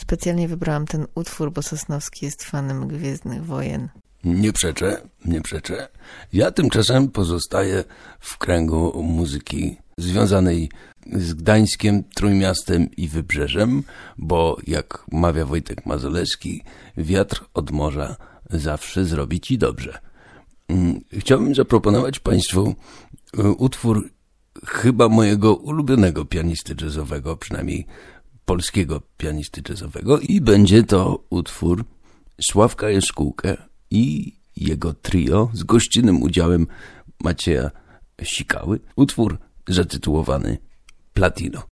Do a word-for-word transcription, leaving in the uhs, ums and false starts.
specjalnie wybrałam ten utwór, bo Sosnowski jest fanem Gwiezdnych Wojen. Nie przeczę, nie przeczę. Ja tymczasem pozostaję w kręgu muzyki związanej z Gdańskiem, Trójmiastem i Wybrzeżem, bo jak mawia Wojtek Mazolewski, wiatr od morza zawsze zrobi ci dobrze. Chciałbym zaproponować Państwu utwór chyba mojego ulubionego pianisty jazzowego, przynajmniej polskiego pianisty jazzowego, i będzie to utwór Sławka Jaskółkę i jego trio z gościnnym udziałem Macieja Sikały. Utwór zatytułowany Platino.